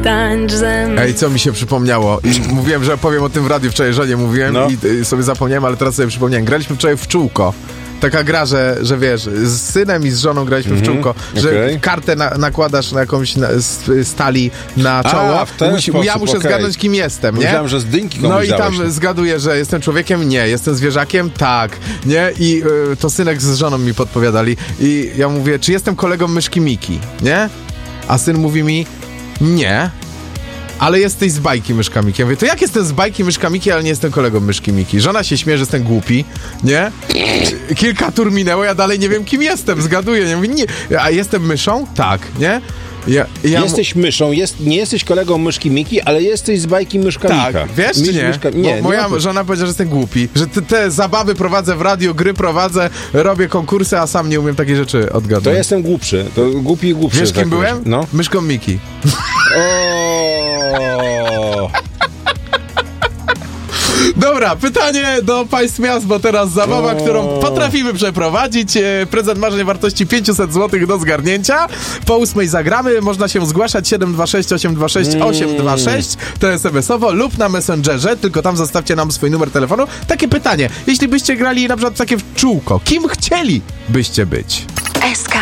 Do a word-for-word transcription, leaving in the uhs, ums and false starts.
tańcz ze mną. Ej, co mi się przypomniało? I mówiłem, że powiem o tym w radiu wczoraj, żonie mówiłem no. i y, sobie zapomniałem, ale teraz sobie przypomniałem. Graliśmy wczoraj w czółko. Taka gra, że, że wiesz, z synem i z żoną graliśmy mm-hmm. w czółko, że okay. kartę na, nakładasz na jakąś na, stali na czoło. A, w ten musi, sposób, ja muszę okay. zgadnąć, kim jestem, nie? Myślałem, że z dynki komuś No i tam dałeś. zgaduję, że jestem człowiekiem? Nie. Jestem zwierzakiem? Tak. Nie? I y, to synek z żoną mi podpowiadali. I ja mówię, czy jestem kolegą myszki Miki? Nie? A syn mówi mi, nie. Ale jesteś z bajki Myszka Miki. Ja mówię, to jak jestem z bajki Myszka Miki, ale nie jestem kolegą Myszki Miki? Żona się śmieje, że jestem głupi, nie? Kilka tur minęło, ja dalej nie wiem, kim jestem, zgaduję. Nie mówię, nie. A jestem myszą? Tak, nie? Ja, ja jesteś myszą, jest, nie jesteś kolegą Myszki Miki, ale jesteś z bajki Myszka tak, Mika. wiesz My, czy nie? Myszka, nie, Bo moja nie żona powiedziała, że jestem głupi, że te, te zabawy prowadzę w radio, gry prowadzę, robię konkursy, a sam nie umiem takie rzeczy odgadnąć. To ja jestem głupszy, to głupi i głupszy. Wiesz, kim tak byłem? No. Myszką Miki. O. Dobra, pytanie do państw miast, bo teraz zabawa, o. którą potrafimy przeprowadzić. E, prezent marzeń wartości pięćset złotych do zgarnięcia. Po ósmej zagramy. Można się zgłaszać siedem dwa sześć osiem dwa sześć osiem dwa sześć. To es em esowo lub na Messengerze. Tylko tam zostawcie nam swój numer telefonu. Takie pytanie. Jeśli byście grali na przykład takie w czółko, kim chcielibyście być? S K